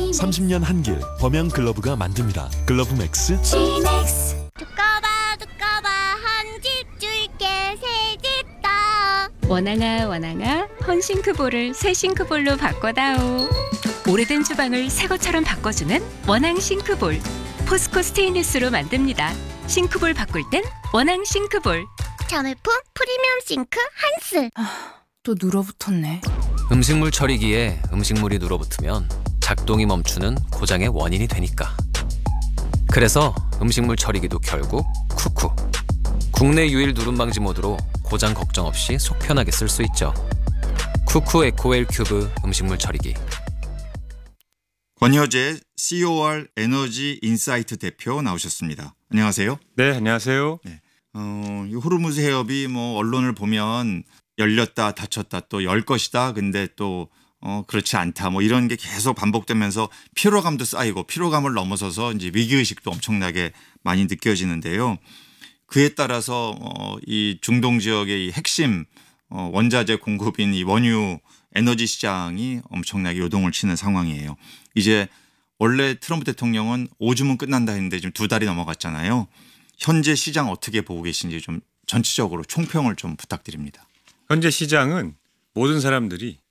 30년 한길 범양 글러브가 만듭니다. 글러브 맥스. 두꺼봐 한 집 줄게 새 집 다. 원앙아 헌싱크볼을 새 싱크볼로 바꿔다오. 오래된 주방을 새 것처럼 바꿔주는 원앙 싱크볼. 포스코 스테인리스로 만듭니다. 싱크볼 바꿀 땐 원앙 싱크볼. 자매품 프리미엄 싱크 한스. 또 눌어붙었네. 음식물 처리기에 음식물이 눌어붙으면 작동이 멈추는 고장의 원인이 되니까. 그래서 음식물 처리기도 결국 쿠쿠. 국내 유일 누름 방지 모드로 고장 걱정 없이 속 편하게 쓸 수 있죠. 쿠쿠 에코웰 큐브 음식물 처리기. 권효재 COR 에너지 인사이트 대표 나오셨습니다. 안녕하세요. 네, 안녕하세요. 이 호르무즈 해협이 뭐 언론을 보면 열렸다 닫혔다 또 열 것이다. 근데 또 그렇지 않다. 뭐 이런 게 계속 반복되면서 피로감도 쌓이고 피로감을 넘어서서 이제 위기의식도 엄청나게 많이 느껴지는데요. 그에 따라서 이 중동 지역의 이 핵심 원자재 공급인 이 원유 에너지 시장이 엄청나게 요동을 치는 상황이에요. 이제 원래 트럼프 대통령은 5주면 끝난다 했는데 지금 2달이 넘어갔잖아요. 현재 시장 어떻게 보고 계신지 좀 전체적으로 총평을 좀 부탁드립니다. 현재 시장은 모든 사람들이